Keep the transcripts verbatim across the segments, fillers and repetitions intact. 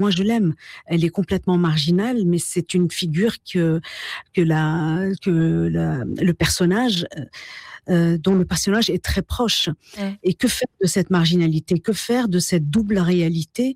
moi je l'aime. Elle est complètement marginale, mais c'est une figure que que la que la, le personnage euh, dont le personnage est très proche. Ouais. Et que faire de cette marginalité? Que faire de cette double réalité?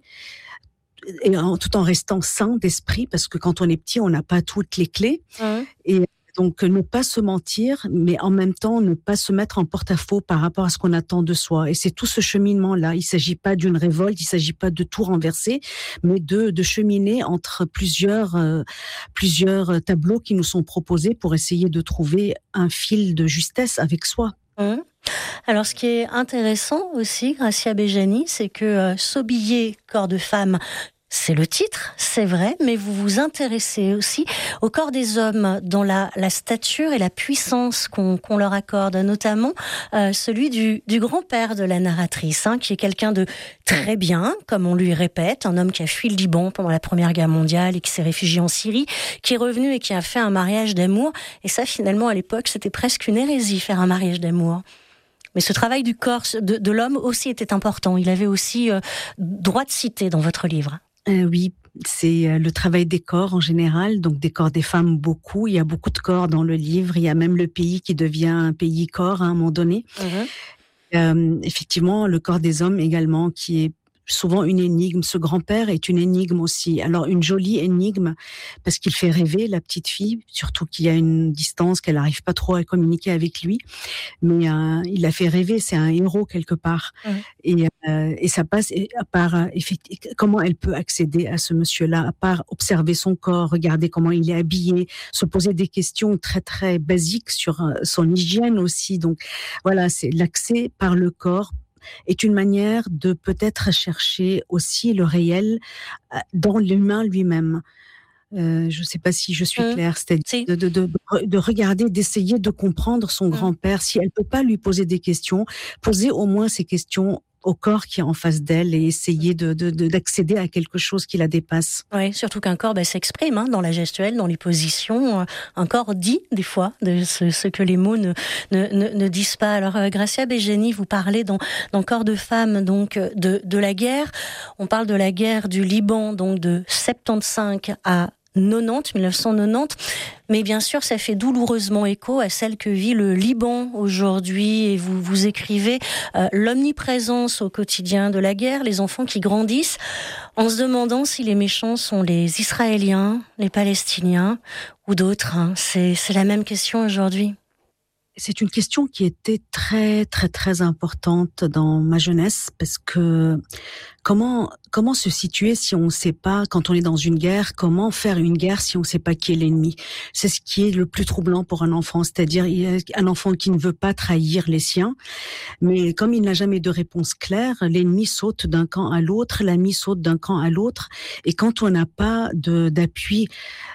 Et en, tout en restant sain d'esprit, parce que quand on est petit, on n'a pas toutes les clés. Mmh. Et donc, ne pas se mentir, mais en même temps, ne pas se mettre en porte-à-faux par rapport à ce qu'on attend de soi. Et c'est tout ce cheminement-là. Il ne s'agit pas d'une révolte, il ne s'agit pas de tout renverser, mais de, de cheminer entre plusieurs, euh, plusieurs tableaux qui nous sont proposés pour essayer de trouver un fil de justesse avec soi. Mmh. Alors, ce qui est intéressant aussi, Gracia Bejani, c'est que euh, Sobiller, corps de femme, c'est le titre, c'est vrai, mais vous vous intéressez aussi au corps des hommes, dans la, la stature et la puissance qu'on, qu'on leur accorde, notamment euh, celui du, du grand-père de la narratrice, hein, qui est quelqu'un de très bien, comme on lui répète, un homme qui a fui le Liban pendant la Première Guerre mondiale et qui s'est réfugié en Syrie, qui est revenu et qui a fait un mariage d'amour. Et ça, finalement, à l'époque, c'était presque une hérésie, faire un mariage d'amour. Mais ce travail du corps de, de l'homme aussi était important. Il avait aussi euh, droit de citer dans votre livre. Euh, oui, c'est euh, le travail des corps en général, donc des corps des femmes beaucoup. Il y a beaucoup de corps dans le livre. Il y a même le pays qui devient un pays corps à un moment donné. Mmh. Euh, effectivement, le corps des hommes également, qui est souvent une énigme. Ce grand-père est une énigme aussi. Alors, une jolie énigme, parce qu'il fait rêver la petite fille, surtout qu'il y a une distance, qu'elle n'arrive pas trop à communiquer avec lui. Mais euh, il la fait rêver, c'est un héros quelque part. Mmh. Et, euh, et ça passe à part comment elle peut accéder à ce monsieur-là, à part observer son corps, regarder comment il est habillé, se poser des questions très très basiques sur son hygiène aussi. Donc voilà, c'est l'accès par le corps est une manière de peut-être chercher aussi le réel dans l'humain lui-même. Euh, je ne sais pas si je suis mmh. claire, c'est-à-dire de, de, de, de regarder, d'essayer de comprendre son mmh. grand-père. Si elle ne peut pas lui poser des questions, poser au moins ces questions au corps qui est en face d'elle et essayer de, de, de, d'accéder à quelque chose qui la dépasse. Oui, surtout qu'un corps bah, s'exprime hein, dans la gestuelle, dans les positions. Un corps dit, des fois, de ce, ce que les mots ne, ne, ne, ne disent pas. Alors, euh, Gracia Bejani, vous parlez dans, dans Corps de femme donc, de, de la guerre. On parle de la guerre du Liban, donc de soixante-quinze à mille neuf cent quatre-vingt-dix, mais bien sûr ça fait douloureusement écho à celle que vit le Liban aujourd'hui, et vous, vous écrivez euh, l'omniprésence au quotidien de la guerre, les enfants qui grandissent en se demandant si les méchants sont les Israéliens, les Palestiniens ou d'autres, hein. c'est, c'est la même question aujourd'hui. C'est une question qui était très, très, très importante dans ma jeunesse, parce que comment, comment se situer si on ne sait pas, quand on est dans une guerre, comment faire une guerre si on ne sait pas qui est l'ennemi? C'est ce qui est le plus troublant pour un enfant, c'est-à-dire un enfant qui ne veut pas trahir les siens, mais comme il n'a jamais de réponse claire, l'ennemi saute d'un camp à l'autre, l'ami saute d'un camp à l'autre, et quand on n'a pas de, d'appui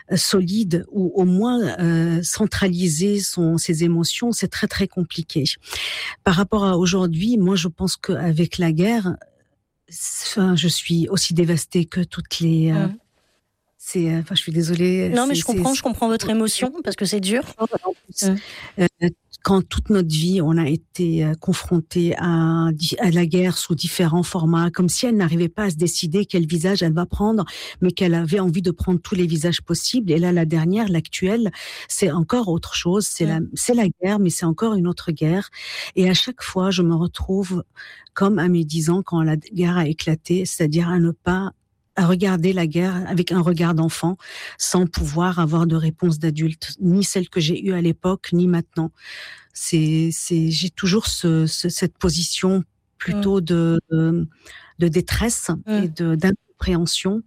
solide ou au moins euh, centraliser son, ses émotions, c'est très très compliqué. Par rapport à aujourd'hui, moi je pense qu'avec la guerre, enfin, je suis aussi dévastée que toutes les... Euh, mmh. c'est, enfin, je suis désolée. Non mais je comprends, je comprends votre émotion parce que c'est dur. En plus, mmh. euh, quand toute notre vie, on a été confrontés à, à la guerre sous différents formats, comme si elle n'arrivait pas à se décider quel visage elle va prendre, mais qu'elle avait envie de prendre tous les visages possibles. Et là, la dernière, l'actuelle, c'est encore autre chose. C'est, ouais. la, c'est la guerre, mais c'est encore une autre guerre. Et à chaque fois, je me retrouve comme à mes dix ans, quand la guerre a éclaté, c'est-à-dire à ne pas à regarder la guerre avec un regard d'enfant, sans pouvoir avoir de réponse d'adulte, ni celle que j'ai eue à l'époque, ni maintenant. C'est, c'est, j'ai toujours ce, ce, cette position plutôt mmh. de, de, de détresse mmh. et de, d'incompréhension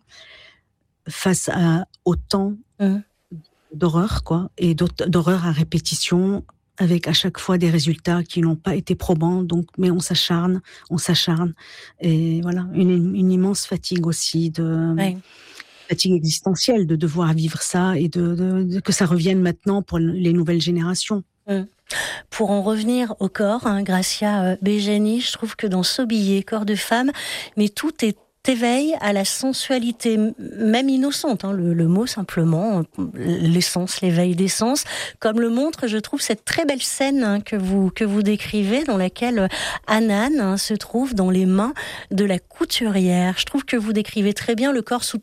face à autant mmh. d'horreur, quoi, et d'horreur à répétition, avec à chaque fois des résultats qui n'ont pas été probants, donc, mais on s'acharne, on s'acharne, et voilà, une, une immense fatigue aussi, de ouais. fatigue existentielle de devoir vivre ça, et de, de, de que ça revienne maintenant pour les nouvelles générations. Mmh. Pour en revenir au corps, hein, Gracia Bejani, je trouve que dans Sobiller, corps de femme, mais tout est éveil à la sensualité, même innocente, hein, le, le mot simplement, l'essence, l'éveil d'essence, comme le montre, je trouve, cette très belle scène hein, que vous que vous décrivez, dans laquelle Hanan hein, se trouve dans les mains de la couturière. Je trouve que vous décrivez très bien le corps sous